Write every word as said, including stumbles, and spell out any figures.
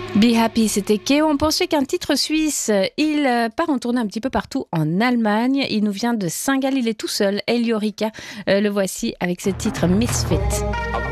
Be Happy, c'était Keo. On poursuit qu'un titre suisse. Il euh, part en tournée un petit peu partout en Allemagne. Il nous vient de Saint-Gall, il est tout seul. Elio Rica, euh, le voici avec ce titre Misfit.